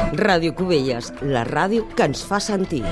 Ràdio Cubelles, la ràdio que ens fa sentir.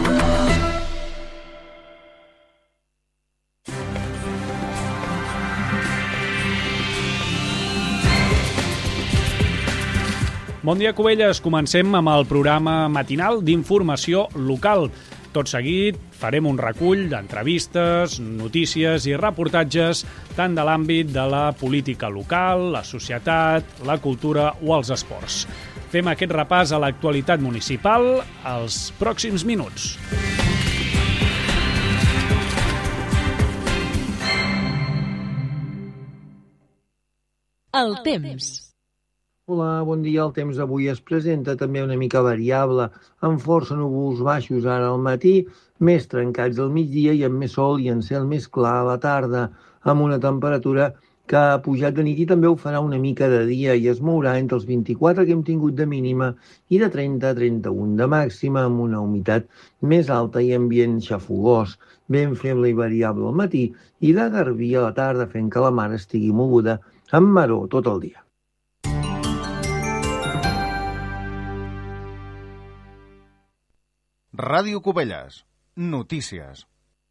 Bon dia, Cubelles. Comencem amb el programa matinal d'informació local. Tot seguit farem un recull d'entrevistes, notícies i reportatges tant de l'àmbit de la política local, la societat, la cultura o els esports. Fem aquest repàs a l'actualitat municipal als pròxims minuts. El temps. Hola, bon dia. El temps avui es presenta també una mica variable, amb força núvols baixos ara al matí, més trencats al migdia i amb més sol i en cel més clar a la tarda, amb una temperatura que ha pujat de nit i també ho farà una mica de dia i es mourà entre els 24 que hem tingut de mínima i de 30 a 31 de màxima, amb una humitat més alta i ambient xafogós, ben feble i variable al matí i de garbí a la tarda fent que la mar estigui moguda amb maror tot el dia. Ràdio Cubelles. Notícies.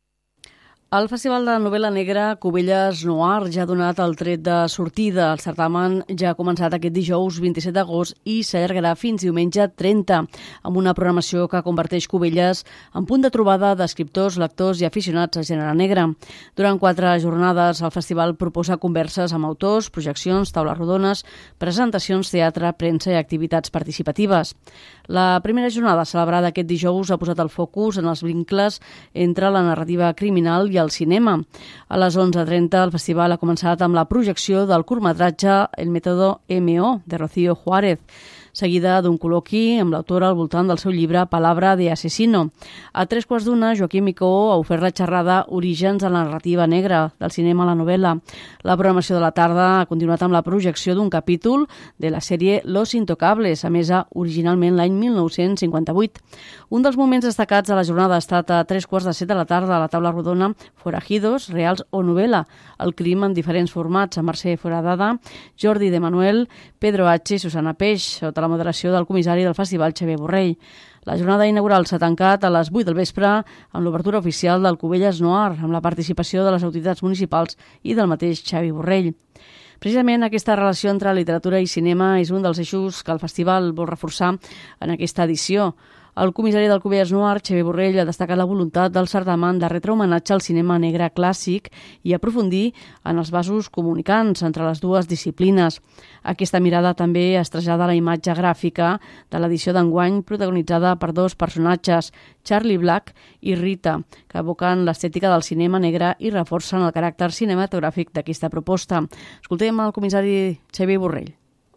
El Festival de Novel·la Negra Cubelles Noir ja ha donat el tret de sortida. El certamen ja ha començat aquest dijous 27 d'agost i s'allargarà fins diumenge 30, amb una programació que converteix Cubelles en punt de trobada d'escriptors, lectors i aficionats al gènere negre. Durant 4 jornades, el festival proposa converses amb autors, projeccions, taules rodones, presentacions, teatre, premsa i activitats participatives. La primera jornada celebrada aquest dijous ha posat el focus en els vincles entre la narrativa criminal i el cinema. A les 11:30 el festival ha començat amb la projecció del curtmetratge El método M.O. de Rocío Juárez, seguida d'un col·loqui amb l'autora al voltant del seu llibre Palabra de asesino. A 3:15, Joaquim Micó ha ofert la xerrada Orígens de la narrativa negra, del cinema a la novel·la. La programació de la tarda ha continuat amb la projecció d'un capítol de la sèrie Los Intocables, emesa originalment l'any 1958. Un dels moments destacats de la jornada ha estat a 3:15 de la tarda a la taula rodona Forajidos, reals o novel·la, el crim en diferents formats, amb Mercè Foradada, Jordi de Manuel, Pedro H. i Susana Peix, sota la moderació del comissari del festival Xavier Borrell. La jornada inaugural s'ha tancat a les 8 del vespre amb l'obertura oficial del Cubelles Noir, amb la participació de les autoritats municipals i del mateix Xavi Borrell. Precisament aquesta relació entre literatura i cinema és un dels eixos que el festival vol reforçar en aquesta edició. El comissari del Cubelles Noir, Xavier Borrell, ha destacat la voluntat del certamen de retre homenatge al cinema negre clàssic i aprofundir en els vasos comunicants entre les dues disciplines. Aquesta mirada també es trasllada a la imatge gràfica de l'edició d'enguany, protagonitzada per 2 personatges, Charlie Black i Rita, que evoquen l'estètica del cinema negre i reforcen el caràcter cinematogràfic d'aquesta proposta. Escoltem el comissari Xavier Borrell.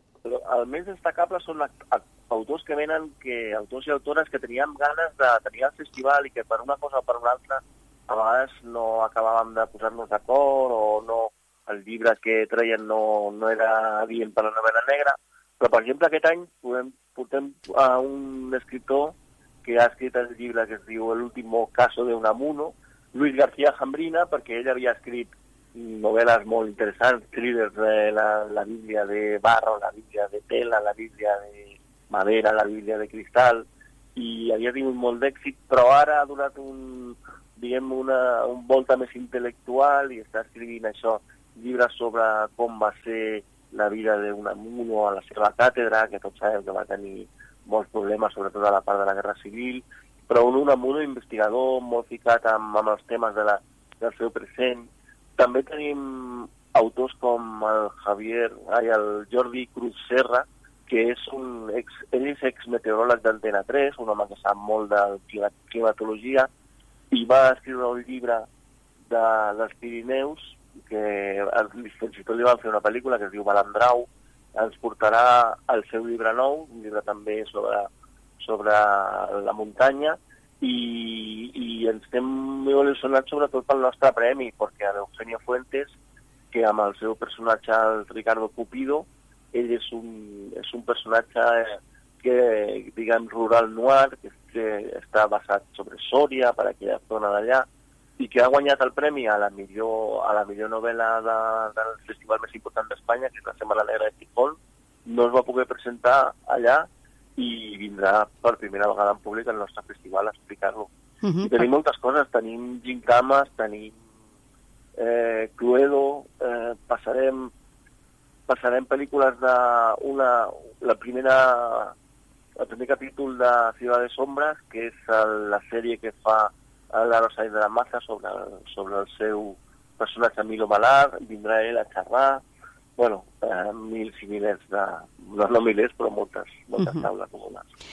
El més destacable són autors que venen, autors i autores que teníem ganes de tenir al festival i que per una cosa o per una altra a vegades no acabàvem de posar-nos d'acord o no, el llibre que treien no era adient per la novel·la negra. Però, per exemple, aquest any portem a un escriptor que ha escrit el llibre que es diu El último caso de Unamuno, Luis García Jambrina, perquè ell havia escrit novel·les molt interessants, thrillers de la Bíblia de barro, la Bíblia de tela, la Bíblia de madera, la Bíblia de cristal, i havia tingut molt d'èxit, però ara ha donat un volta més intel·lectual i està escrivint això, llibres sobre com va ser la vida d'Unamuno a la seva càtedra, que tots sabem que va tenir molts problemes, sobretot a la part de la Guerra Civil, però un Unamuno investigador molt ficat amb els temes del seu present. També tenim autors com el Jordi Cruz Serra, que ell és exmeteoròleg d'Antena 3, un home que sap molt de climatologia, i va escriure un llibre dels Pirineus, que fins i tot li van fer una pel·lícula que es diu Balandrau. Ens portarà el seu llibre nou, un llibre també sobre la muntanya, i ens estem molt il·lusionats sobretot pel nostre premi, perquè l'Eugenia Fuentes, que amb el seu personatge, el Ricardo Cupido, ell és un personatge que, diguem, rural noir, que està basat sobre Sòria, per aquella zona d'allà, i que ha guanyat el premi a la millor novel·la del festival més important d'Espanya, que és la Setmana Negra de Gijón. No es va poder presentar allà i vindrà per primera vegada en públic al nostre festival a explicar-lo. I tenim moltes coses, tenim gincames, tenim Cluedo, passarem pel·lícules de el primer capítol de Ciudad de Sombras, que és la sèrie que fa l'Aro Sainz de la Maza sobre el seu personatge Milo Malar, vindrà ell a xerrar, bueno, milers i milers no milers, però moltes taules comunes.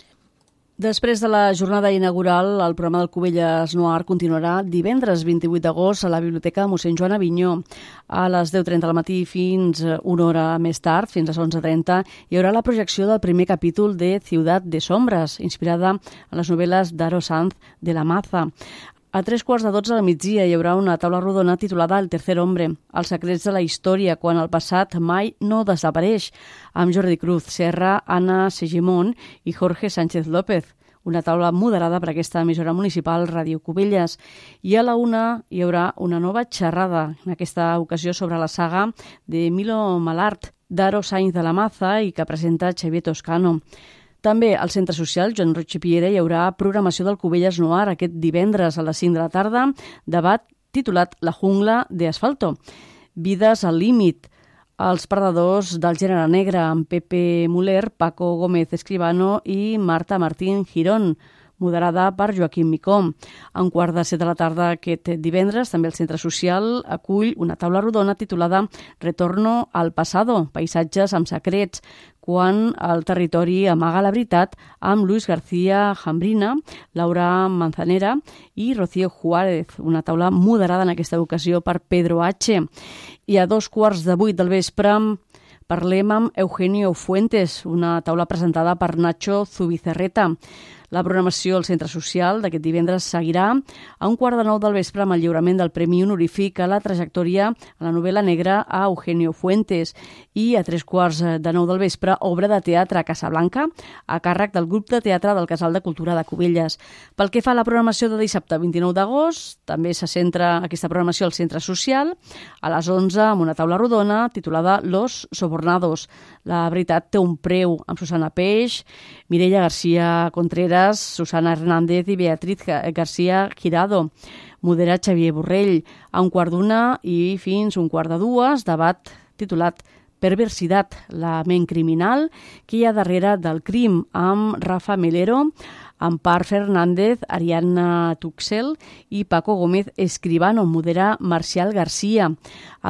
Després de la jornada inaugural, el programa del Cubelles Noir continuarà divendres 28 d'agost a la Biblioteca Mossèn Joan Avinyó. A les 10:30 del matí fins una hora més tard, fins a les 11:30, hi haurà la projecció del primer capítol de Ciudad de Sombras, inspirada en les novel·les d'Aro Sainz de la Maza. A 11:45 del migdia hi haurà una taula rodona titulada El tercer hombre, els secrets de la història quan el passat mai no desapareix, amb Jordi Cruz Serra, Anna Segimon i Jorge Sánchez López. Una taula moderada per aquesta emissora municipal Ràdio Cubelles. I a la 1 hi haurà una nova xerrada, en aquesta ocasió sobre la saga de Milo Malart, d'Aro Sainz de la Maza i que presenta Xavier Toscano. També al Centre Social Joan Roig i Piera hi haurà programació del Cubelles Noir aquest divendres a les 5 de la tarda, debat titulat La jungla de asfalto. Vides al límit. Els perdedors del gènere negre amb Pepe Muller, Paco Gómez Escribano i Marta Martín Girón, moderada per Joaquim Micó. A 7:15 de la tarda aquest divendres, també el Centre Social acull una taula rodona titulada Retorno al pasado, paisatges amb secrets, quan el territori amaga la veritat, amb Luis García Jambrina, Laura Manzanera i Rocío Juárez, una taula moderada en aquesta ocasió per Pedro H. I a 7:15 del vespre parlem amb Eugenio Fuentes, una taula presentada per Nacho Zubizarreta. La programació al Centre Social d'aquest divendres seguirà a 8:45 del vespre amb el lliurament del Premi Honorífic a la trajectòria a la novel·la negra a Eugenio Fuentes i a 8:45 del vespre obra de teatre a Casablanca a càrrec del grup de teatre del Casal de Cultura de Cubelles. Pel que fa a la programació de dissabte 29 d'agost, també se centra aquesta programació al Centre Social a les 11 amb una taula rodona titulada Los Sobornados. La veritat té un preu, amb Susana Peix, Mireia García Contreras, Susana Hernández i Beatriz García Girado. Modera Xavier Borrell. A 1:15 i fins 1:45, debat titulat Perversidad, la ment criminal que hi ha darrere del crim, amb Rafa Melero, Ampar Fernández, Ariadna Tuxel i Paco Gómez Escribano. Modera Marcial García. A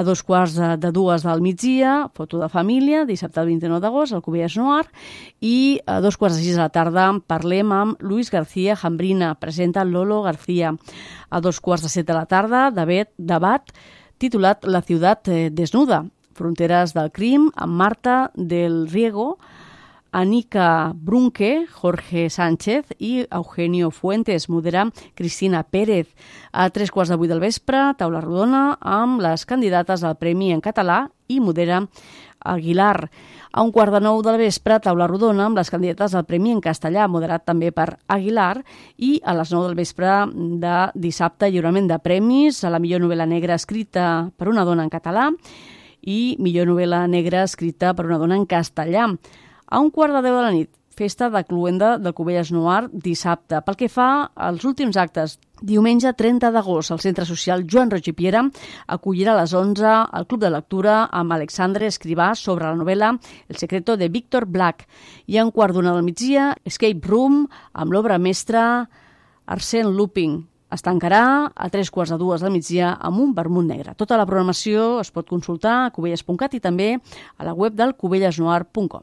2:45 del migdia, foto de família, dissabte 29 d'agost, al Cubelles Noir. I a 2:45 de la tarda parlem amb Luis García Jambrina, presenta Lolo García. A 2:45 de la tarda, debat titulat La ciudad desnuda, fronteres del crim, amb Marta del Riego, Anika Brunke, Jorge Sánchez i Eugenio Fuentes. Modera Cristina Pérez. A 7:45 del vespre, taula rodona amb les candidates al Premi en català i modera Aguilar. A 8:45 del vespre, taula rodona amb les candidates al Premi en castellà, moderat també per Aguilar. I a les 9 del vespre de dissabte, lliurament de premis a la millor novel·la negra escrita per una dona en català i millor novel·la negra escrita per una dona en castellà. A 1:15 de la nit, festa de cloenda del Cubelles Noir dissabte. Pel que fa als últims actes, diumenge 30 d'agost, el Centre Social Joan Roig i Piera acollirà a les 11 el Club de Lectura amb Alexandre Escrivà sobre la novel·la El secreto de Víctor Black. I a 1:15 del migdia, Escape Room amb l'obra mestra Arsène Lupin. Es tancarà a 3:15 del migdia amb un vermut negre. Tota la programació es pot consultar a cubelles.cat i també a la web del cubellesnoir.com.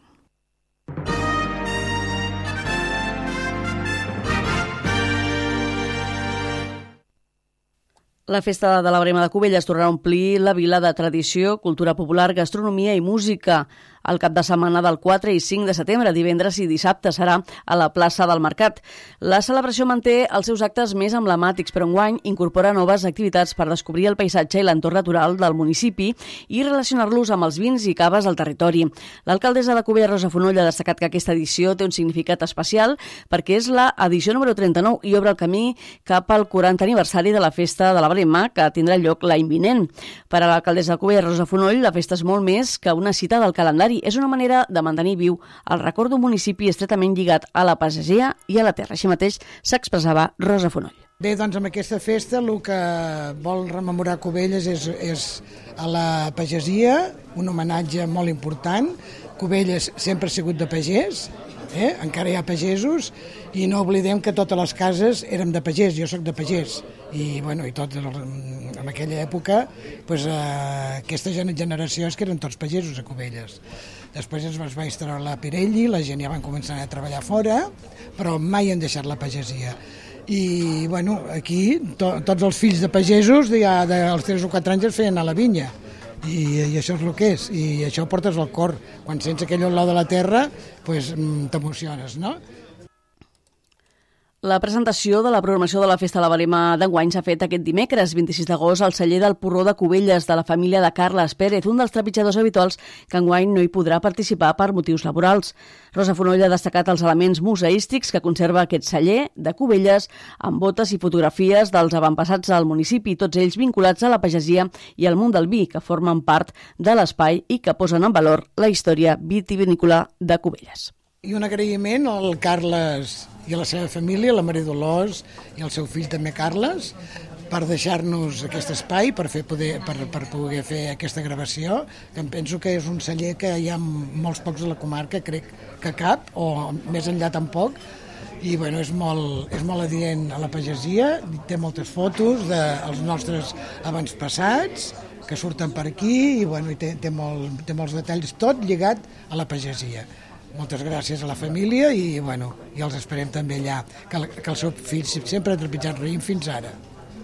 La festa de la Brema de Cubelles tornarà a omplir la vila de tradició, cultura popular, gastronomia i música. El cap de setmana del 4 i 5 de setembre, divendres i dissabte, serà a la plaça del Mercat. La celebració manté els seus actes més emblemàtics, però enguany incorpora noves activitats per descobrir el paisatge i l'entorn natural del municipi i relacionar-los amb els vins i caves del territori. L'alcaldessa de Cubelles, Rosa Fonoll, ha destacat que aquesta edició té un significat especial perquè és la edició número 39 i obre el camí cap al 40 aniversari de la festa de la Brema, que tindrà lloc l'any vinent. Per a l'alcaldessa de Cubelles, Rosa Fonoll, la festa és molt més que una cita del calendari. aniversari. És una manera de mantenir viu el record d'un municipi estretament lligat a la pagesia i a la terra. Així mateix s'expressava Rosa Fonoll. Bé, doncs amb aquesta festa el que vol rememorar Cubelles és a la pagesia, un homenatge molt important. Cubelles sempre ha sigut de pagès, encara hi ha pagesos, i no oblidem que totes les cases érem de pagès, jo sóc de pagès, i tot en aquella època aquesta generació és que eren tots pagesos a Cubelles. Després es va instal·lar la Pirelli, la gent ja van començar a treballar fora, però mai han deixat la pagesia. I aquí tots els fills de pagesos dels 3 o 4 anys es feien a la vinya, i això és el que és, i això ho portes al cor. Quan sents aquell olor de la terra t'emociones, no? La presentació de la programació de la Festa de la Verema d'enguany s'ha fet aquest dimecres, 26 d'agost, al celler del Porró de Cubelles de la família de Carles Pérez, un dels trepitjadors habituals que enguany no hi podrà participar per motius laborals. Rosa Fonoll ha destacat els elements museístics que conserva aquest celler de Cubelles, amb botes i fotografies dels avantpassats del municipi, tots ells vinculats a la pagesia i al món del vi, que formen part de l'espai i que posen en valor la història vitivinícola de Cubelles. I un agraïment al Carles i a la seva família, la Maria Dolors i el seu fill també Carles, per deixar-nos aquest espai per poder fer aquesta gravació, que em penso que és un celler que hi ha molts pocs a la comarca, crec que cap, o més enllà tampoc, i és molt adient a la pagesia, té moltes fotos dels nostres avantpassats que surten per aquí, i té molts detalls, tot lligat a la pagesia. Moltes gràcies a la família i els esperem també allà, que el seu fill sempre ha trepitjat raïm fins ara.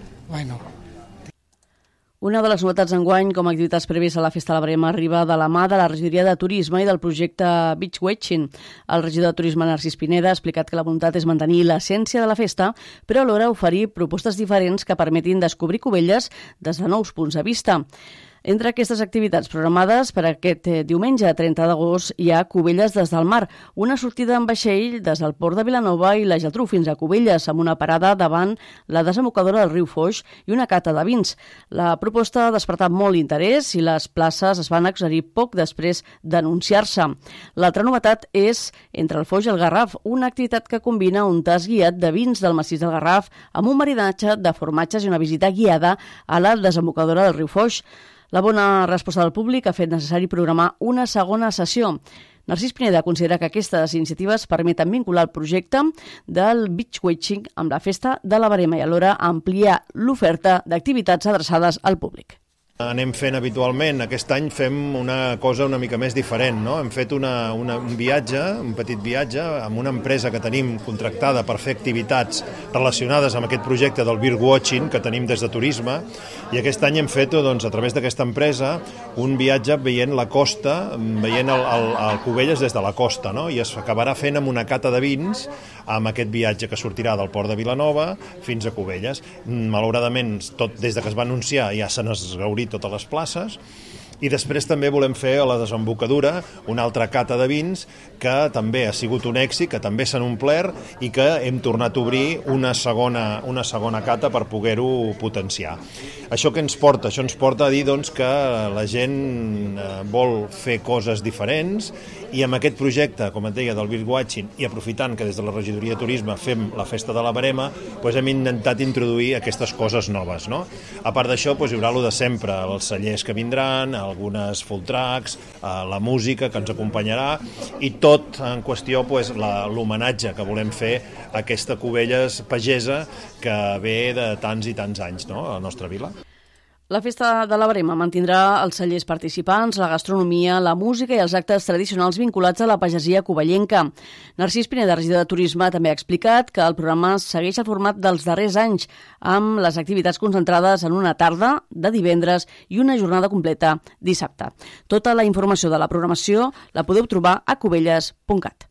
Una de les novetats d'enguany com a activitats prèvies a la Festa de la Verema arriba de la mà de la regidoria de Turisme i del projecte Beach Watching. El regidor de Turisme, Narcís Pineda, ha explicat que la voluntat és mantenir l'essència de la festa, però alhora oferir propostes diferents que permetin descobrir Cubelles des de nous punts de vista. Entre aquestes activitats programades per aquest diumenge 30 d'agost hi ha Cubelles des del mar, una sortida en vaixell des del port de Vilanova i la Geltrú fins a Cubelles, amb una parada davant la desembocadura del riu Foix i una cata de vins. La proposta ha despertat molt interès i les places es van exaurir poc després d'anunciar-se. L'altra novetat és Entre el Foix i el Garraf, una activitat que combina un tast guiat de vins del massís del Garraf amb un maridatge de formatges i una visita guiada a la desembocadura del riu Foix. La bona resposta del públic ha fet necessari programar una segona sessió. Narcís Pineda considera que aquestes iniciatives permeten vincular el projecte del Beach Watching amb la Festa de la Verema i alhora ampliar l'oferta d'activitats adreçades al públic. Anem fent habitualment, aquest any fem una cosa una mica més diferent, no? Hem fet un viatge, un petit viatge, amb una empresa que tenim contractada per fer activitats relacionades amb aquest projecte del Beach Watching que tenim des de Turisme, i aquest any hem fet, a través d'aquesta empresa, un viatge veient la costa, veient el Cubelles des de la costa, no? I es acabarà fent amb una cata de vins amb aquest viatge que sortirà del port de Vilanova fins a Cubelles. Malauradament, tot des que es va anunciar ja se n'ha esgaurit totes les places, i després també volem fer a la desembocadura una altra cata de vins que també ha sigut un èxit, que també s'han omplert i que hem tornat a obrir una segona cata per poder-ho potenciar. Això què ens porta? Això ens porta a dir que la gent vol fer coses diferents, i amb aquest projecte, com et deia, del Beach Watching, i aprofitant que des de la regidoria de Turisme fem la Festa de la Verema, hem intentat introduir aquestes coses noves, no? A part d'això, hi haurà el de sempre, els cellers que vindran, algunes full tracks, la música que ens acompanyarà, i tot en qüestió l'homenatge que volem fer a aquesta Cubelles pagesa que ve de tants i tants anys, no?, a la nostra vila. La Festa de la Verema mantindrà els cellers participants, la gastronomia, la música i els actes tradicionals vinculats a la pagesia covellenca. Narcís Pineda, regidor de Turisme, també ha explicat que el programa segueix el format dels darrers anys, amb les activitats concentrades en una tarda de divendres i una jornada completa dissabte. Tota la informació de la programació la podeu trobar a cubelles.cat.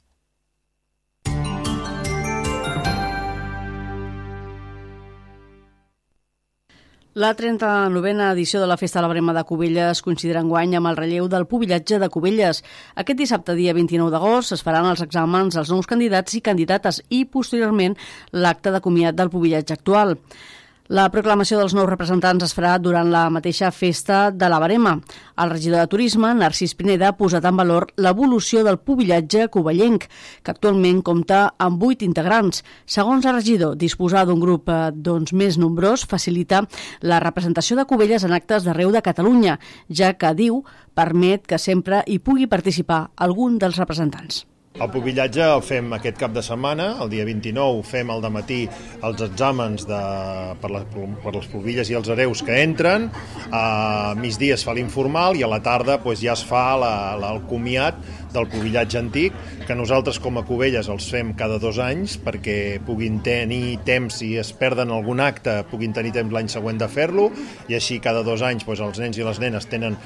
La 39a edició de la Festa de la Verema de Cubelles coincidirà enguany amb el relleu del pubillatge de Cubelles. Aquest dissabte, dia 29 d'agost, es faran els exàmens als nous candidats i candidates i, posteriorment, l'acte de comiat del pubillatge actual. La proclamació dels nous representants es farà durant la mateixa festa de la Verema. El regidor de Turisme, Narcís Pineda, ha posat en valor l'evolució del pubillatge covellenc, que actualment compta amb 8 integrants. Segons el regidor, disposar d'un grup més nombrós facilita la representació de Cubelles en actes d'arreu de Catalunya, ja que, diu, permet que sempre hi pugui participar algun dels representants. El pubillatge el fem aquest cap de setmana, el dia 29 fem al dematí els exàmens per les pubilles i els hereus que entren, a migdia es fa l'informal i a la tarda ja es fa el comiat del pubillatge antic, que nosaltres com a Cubelles els fem cada 2 anys perquè puguin tenir temps, si es perden algun acte, puguin tenir temps l'any següent de fer-lo, i així cada 2 anys els nens i les nenes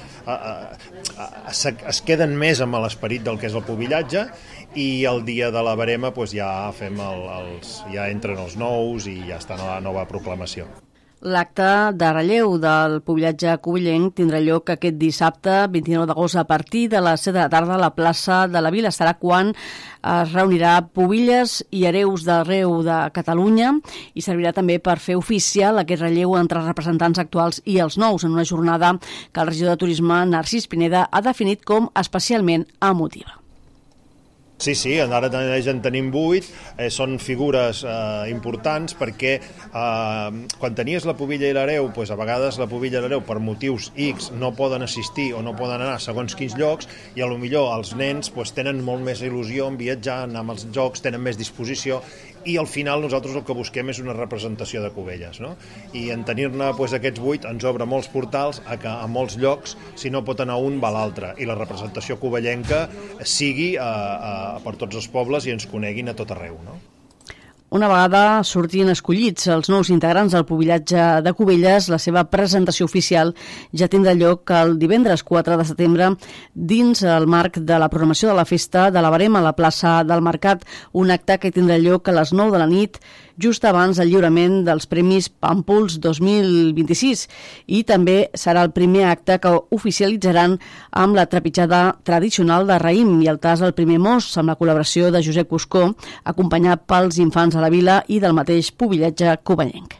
es queden més amb l'esperit del que és el pubillatge, i el dia de la Verema ja fem ja entren els nous i ja està la nova proclamació. L'acte de relleu del pubillatge covellenc tindrà lloc aquest dissabte, 29 d'agost, a partir de les 7 de la tarda a la plaça de la Vila. Estarà quan es reunirà pubilles i hereus d'arreu de Catalunya i servirà també per fer oficial aquest relleu entre els representants actuals i els nous, en una jornada que el regidor de Turisme, Narcís Pineda, ha definit com especialment emotiva. Sí, ara en tenim 8, són figures importants perquè quan tenies la pubilla i l'hereu, a vegades la pubilla i l'hereu per motius X no poden assistir o no poden anar a segons quins llocs, i potser els nens tenen molt més il·lusió en viatjar, anar als jocs, tenen més disposició, i al final nosaltres el que busquem és una representació de Cubelles, no? I en tenir-ne aquests 8 ens obre molts portals a molts llocs, si no pot anar un va l'altre, i la representació covellenca sigui per tots els pobles i ens coneguin a tot arreu, no? Una vegada sortien escollits els nous integrants del pubillatge de Cubelles, la seva presentació oficial ja tindrà lloc el divendres 4 de setembre dins el marc de la programació de la festa de la Verema a la plaça del Mercat, un acte que tindrà lloc a les 9 de la nit, just abans del lliurament dels Premis Pàmpols 2026, i també serà el primer acte que oficialitzaran amb la trepitjada tradicional de raïm i el tas del primer mos, amb la col·laboració de Josep Cuscó, acompanyat pels infants de la vila i del mateix pubillatge covellenc.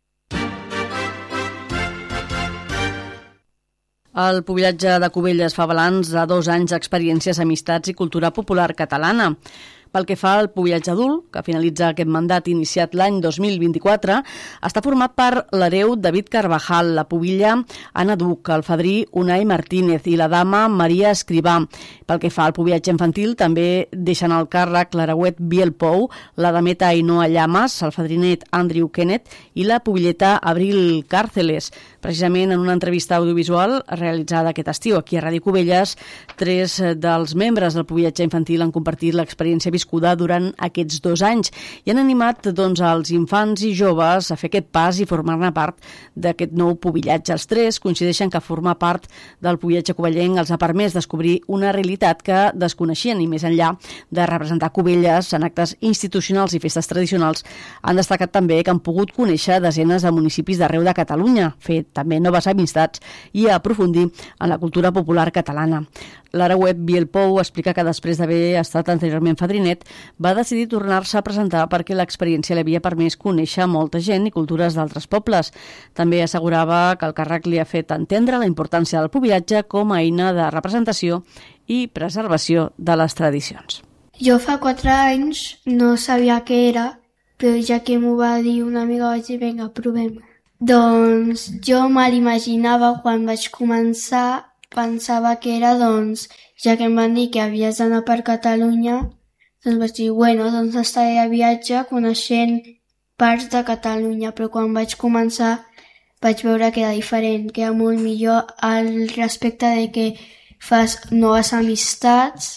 El pubillatge de Cubelles fa balanç de 2 anys d'experiències, amistats i cultura popular catalana. Pel que fa al pubillatge adult, que finalitza aquest mandat iniciat l'any 2024, està format per l'hereu David Carvajal, la pubilla Anna Duc, el fadrí Unai Martínez i la dama Maria Escrivà. Pel que fa al pubillatge infantil, també deixen al càrrec l'hereuet Biel Pou, la dameta Ainhoa Llamas, el fadrinet Andrew Kenneth i la pubilleta Abril Càrceles. Precisament en una entrevista audiovisual realitzada aquest estiu aquí a Ràdio Cubelles, 3 dels membres del pubillatge infantil han compartit l'experiència viscuda durant aquests 2 anys i han animat els infants i joves a fer aquest pas i formar-ne part d'aquest nou pubillatge. Els 3 coincideixen que formar part del pubillatge covellenc els ha permès descobrir una realitat que desconeixien, i més enllà de representar Cubelles en actes institucionals i festes tradicionals, han destacat també que han pogut conèixer desenes de municipis d'arreu de Catalunya, fer també noves amistats i aprofundir en la cultura popular catalana. L'hereuet Biel Pou explica que després d'haver estat anteriorment fadrinet, va decidir tornar-se a presentar perquè l'experiència li havia permès conèixer molta gent i cultures d'altres pobles. També assegurava que el càrrec li ha fet entendre la importància del pubillatge com a eina de representació i preservació de les tradicions. Jo fa 4 anys no sabia què era, però ja que m'ho va dir una amiga vaig dir, vinga, provem. Doncs jo me l'imaginava quan vaig començar, pensava que era, ja que em van dir que havies d'anar per Catalunya, doncs vaig dir, doncs estaré a viatge coneixent parts de Catalunya, però quan vaig començar vaig veure que era diferent, que era molt millor al respecte de que fas noves amistats,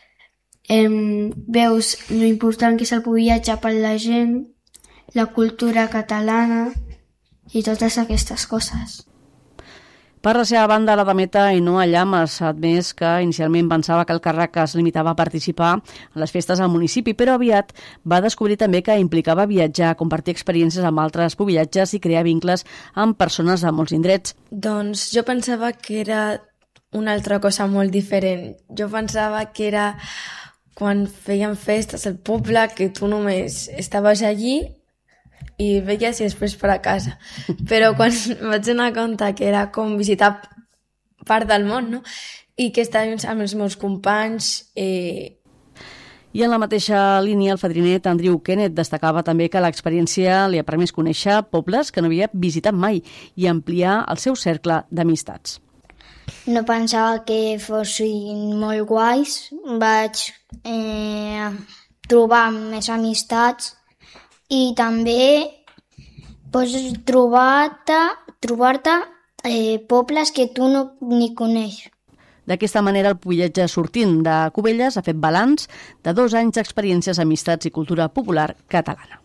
veus lo important que és el pubillatge per la gent, la cultura catalana i totes aquestes coses. Per la seva banda, la dameta Ainhoa Llamas ha admès que inicialment pensava que el càrrec es limitava a participar en les festes al municipi, però aviat va descobrir també que implicava viatjar, compartir experiències amb altres pubillatges i crear vincles amb persones de molts indrets. Doncs jo pensava que era una altra cosa molt diferent. Jo pensava que era quan feien festes al poble, que tu només estaves allí i veies i després per a casa. Però quan vaig donar compte que era com visitar part del món, no? I que estava amb els meus companys... I en la mateixa línia, el fadrinet Andrew Kenneth destacava també que l'experiència li ha permès conèixer pobles que no havia visitat mai i ampliar el seu cercle d'amistats. No pensava que fossin molt guais. Vaig trobar més amistats i també pots trobar-te pobles que tu no ni coneixes. D'aquesta manera, el Pubillatge Sortint de Cubelles ha fet balanç de 2 anys d'experiències, amistats i cultura popular catalana.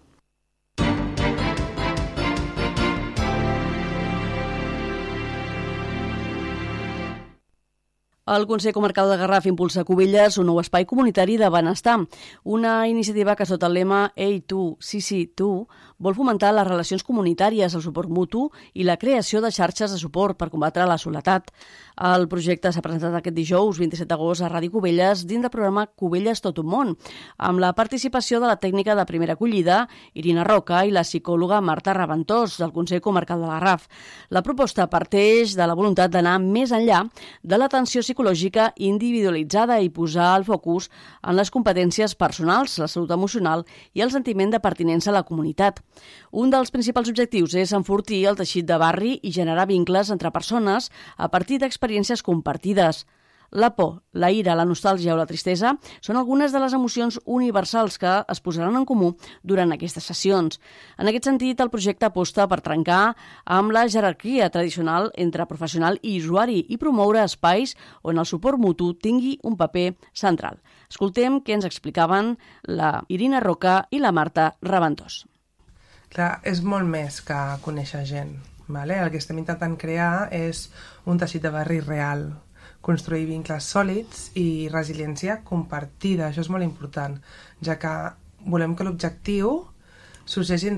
El Consell Comarcal de Garraf impulsa a Cubelles un nou espai comunitari de benestar, una iniciativa que sota el lema A2CC2 vol fomentar les relacions comunitàries, el suport mutu i la creació de xarxes de suport per combatre la soledat. El projecte s'ha presentat aquest dijous, 27 d'agost, a Ràdio Cubelles, dins del programa Cubelles Tot un Món, amb la participació de la tècnica de primera acollida, Irina Roca, i la psicòloga Marta Raventós, del Consell Comarcal de Garraf. La proposta parteix de la voluntat d'anar més enllà de l'atenció psicològica individualitzada i posar el focus en les competències personals, la salut emocional i el sentiment de pertinença a la comunitat. Un dels principals objectius és enfortir el teixit de barri i generar vincles entre persones a partir d'experiències compartides. La por, la ira, la nostàlgia o la tristesa són algunes de les emocions universals que es posaran en comú durant aquestes sessions. En aquest sentit, el projecte aposta per trencar amb la jerarquia tradicional entre professional i usuari i promoure espais on el suport mutu tingui un paper central. Escoltem què ens explicaven la Irina Roca i la Marta Raventós. Clar, és molt més que conèixer gent. Vale? El que estem intentant crear és un teixit de barri real, construir vincles sòlids i resiliència compartida. Això és molt important, ja que volem que l'objectiu sorgeixin...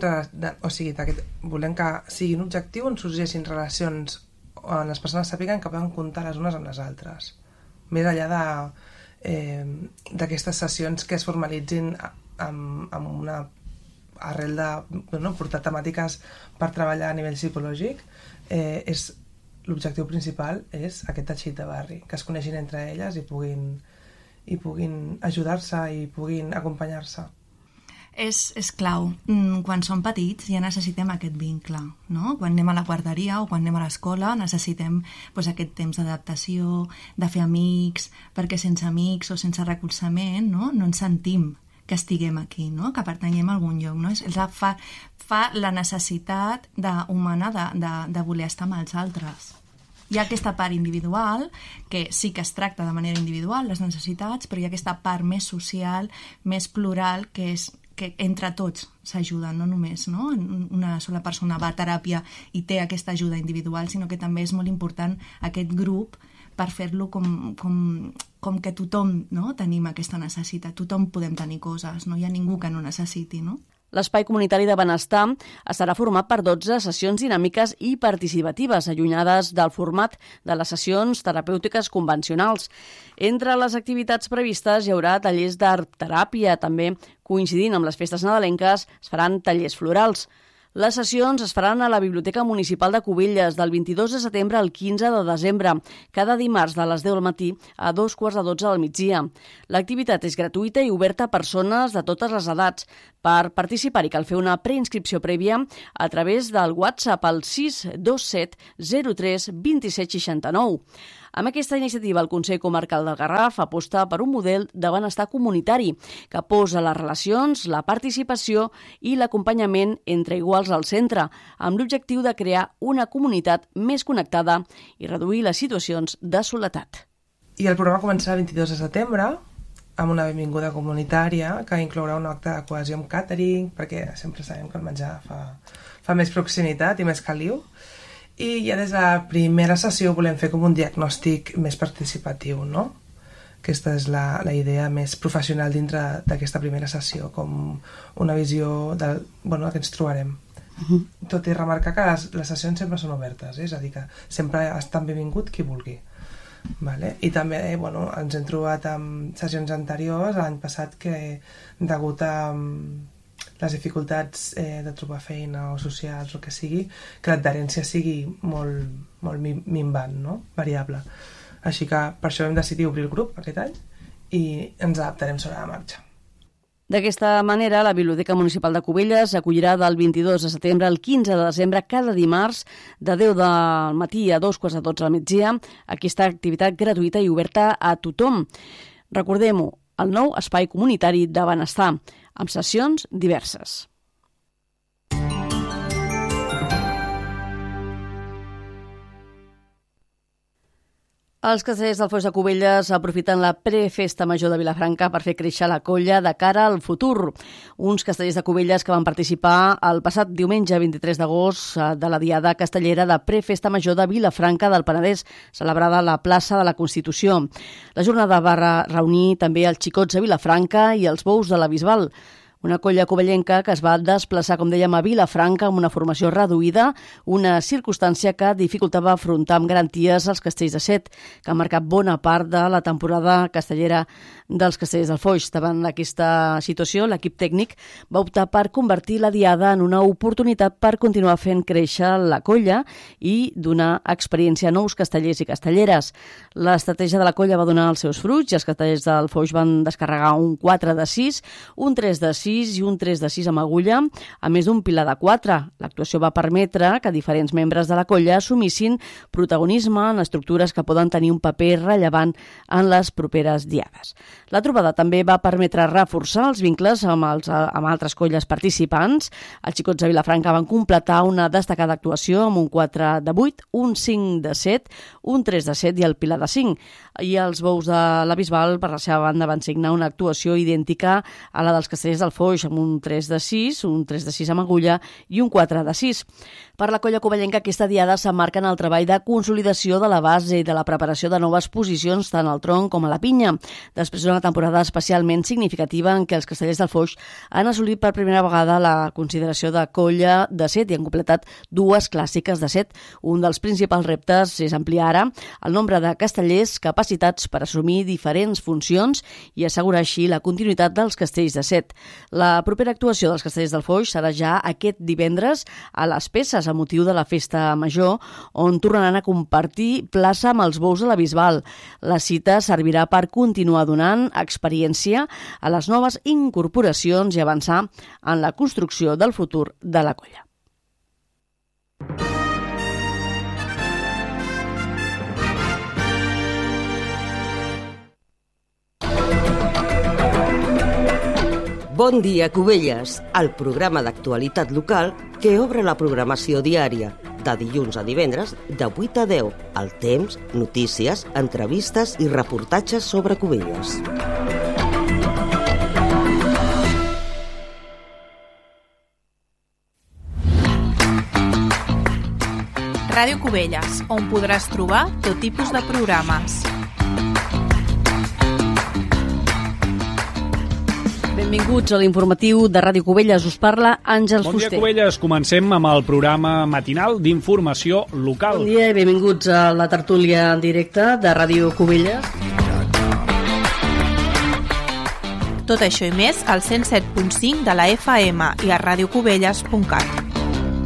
volem que sigui un objectiu on sorgeixin relacions on les persones sàpiguen que poden comptar les unes amb les altres. Més enllà d'aquestes sessions que es formalitzin amb una arrel de portar temàtiques per treballar a nivell psicològic, l'objectiu principal és aquest teixit de barri, que es coneixin entre elles i puguin ajudar-se i puguin acompanyar-se. És clau. Quan som petits ja necessitem aquest vincle, no? Quan anem a la guarderia o quan anem a l'escola necessitem aquest temps d'adaptació, de fer amics, perquè sense amics o sense recolzament no ens sentim que estiguem aquí, no? Que pertanyem a algun lloc. No? Fa la necessitat humana de voler estar amb els altres. Hi ha aquesta part individual, que sí que es tracta de manera individual, les necessitats, però hi ha aquesta part més social, més plural, que és que entre tots s'ajuden, no només una sola persona va a teràpia i té aquesta ajuda individual, sinó que també és molt important aquest grup per fer-lo com que tothom tenim aquesta necessitat, tothom podem tenir coses, no hi ha ningú que no necessiti, no? L'espai comunitari de benestar estarà format per 12 sessions dinàmiques i participatives, allunyades del format de les sessions terapèutiques convencionals. Entre les activitats previstes hi haurà tallers d'art-teràpia, també coincidint amb les festes nadalenques es faran tallers florals. Les sessions es faran a la Biblioteca Municipal de Cubelles del 22 de setembre al 15 de desembre, cada dimarts de les 10 del matí a 2:45 del migdia. L'activitat és gratuïta i oberta a persones de totes les edats. Per participar-hi cal fer una preinscripció prèvia a través del WhatsApp al 627 03 27 69. Amb aquesta iniciativa, el Consell Comarcal del Garraf aposta per un model de benestar comunitari que posa les relacions, la participació i l'acompanyament entre iguals al centre, amb l'objectiu de crear una comunitat més connectada i reduir les situacions de soledat. I el programa començarà el 22 de setembre amb una benvinguda comunitària que inclourà un acte de cohesió amb catering, perquè sempre sabem que el menjar fa més proximitat i més caliu. I ja des de la primera sessió volem fer com un diagnòstic més participatiu, no? Aquesta és la idea més professional dintre d'aquesta primera sessió, com una visió del que ens trobarem. Tot i remarcar que les sessions sempre són obertes, és a dir, que sempre estan benvingut qui vulgui. I també ens hem trobat amb sessions anteriors, l'any passat, que degut a les dificultats de trobar feina o socials o que sigui, que l'adherència sigui molt minvant, no? Variable. Així que per això vam decidir obrir el grup aquest any i ens adaptarem sobre la marxa. D'aquesta manera, la Biblioteca Municipal de Cubelles acollirà del 22 de setembre al 15 de desembre cada dimarts de 10 del matí a 2:15 al migdia aquesta activitat gratuïta i oberta a tothom. Recordem-ho, el nou espai comunitari de benestar, amb sessions diverses. Els castellers del Foix de Cubelles aprofiten la prefesta major de Vilafranca per fer créixer la colla de cara al futur. Uns castellers de Cubelles que van participar el passat diumenge 23 d'agost de la Diada Castellera de Prefesta Major de Vilafranca del Penedès, celebrada a la plaça de la Constitució. La jornada va reunir també els xicots de Vilafranca i els bous de la Bisbal. Una colla covellenca que es va desplaçar, com dèiem, a Vilafranca amb una formació reduïda, una circumstància que dificultava afrontar amb garanties els castells de Set, que han marcat bona part de la temporada castellera dels castellers del Foix. Davant d'aquesta situació, l'equip tècnic va optar per convertir la Diada en una oportunitat per continuar fent créixer la colla i donar experiència a nous castellers i castelleres. L'estratègia de la colla va donar els seus fruits i els castellers del Foix van descarregar un 4 de 6, un 3 de 6 i un 3 de 6 amb agulla, a més d'un pilar de 4. L'actuació va permetre que diferents membres de la colla assumissin protagonisme en estructures que poden tenir un paper rellevant en les properes diades. La trobada també va permetre reforçar els vincles amb altres colles participants. Els xicots de Vilafranca van completar una destacada actuació amb un 4 de 8, un 5 de 7, un 3 de 7 i el pilar de 5. I els bous de la Bisbal, per la seva banda, van signar una actuació idèntica a la dels castellers del Foix, amb un 3 de 6, un 3 de 6 amb agulla i un 4 de 6. Per la colla covellenca, aquesta diada s'emmarca en el treball de consolidació de la base i de la preparació de noves posicions tant al tronc com a la pinya, després d'una temporada especialment significativa en què els castellers del Foix han assolit per primera vegada la consideració de colla de Set i han completat 2 clàssiques de Set. Un dels principals reptes és ampliar ara el nombre de castellers capacitats per assumir diferents funcions i assegurar així la continuïtat dels castells de Set. La propera actuació dels castellers del Foix serà ja aquest divendres a les Peces, a motiu de la festa major, on tornaran a compartir plaça amb els bous de la Bisbal. La cita servirà per continuar donant experiència a les noves incorporacions i avançar en la construcció del futur de la colla. Bon dia, Cubelles, el programa d'actualitat local que obre la programació diària, de dilluns a divendres, de 8 a 10, el temps, notícies, entrevistes i reportatges sobre Cubelles. Ràdio Cubelles, on podràs trobar tot tipus de programes. Benvinguts a l'informatiu de Ràdio Cubelles. Us parla Àngels Fuster. Bon dia, Cubelles. Comencem amb el programa matinal d'informació local. Bon dia i benvinguts a la tertúlia en directe de Ràdio Cubelles. Tot això i més al 107.5 de la FM i a radiocubelles.cat.